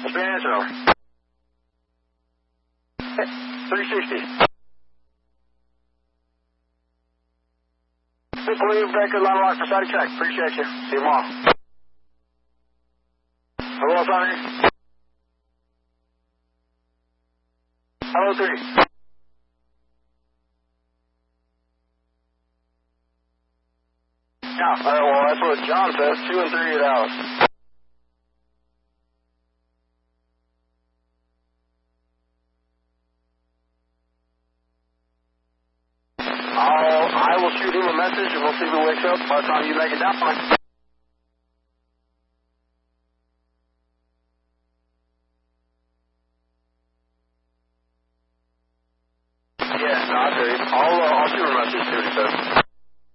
What's your answer over? 360. William Baker, line lock for static check. Appreciate you. See you tomorrow. Hello, Sonny. Hello, 3. Yeah, well, that's what John says. 2 and 3 at Alice. I will shoot him a message and we'll see if he wakes up by the time you make it down.